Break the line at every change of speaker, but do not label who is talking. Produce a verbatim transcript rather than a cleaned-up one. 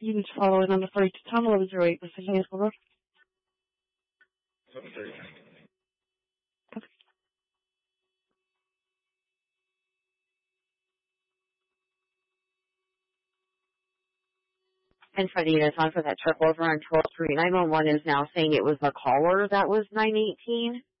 You need to follow in on the flight to Tom eleven zero eight with the Hazel Road.
Okay.
And for the units on for that trip over on twelve three, nine one one is now saying it was the caller that was nine eighteen.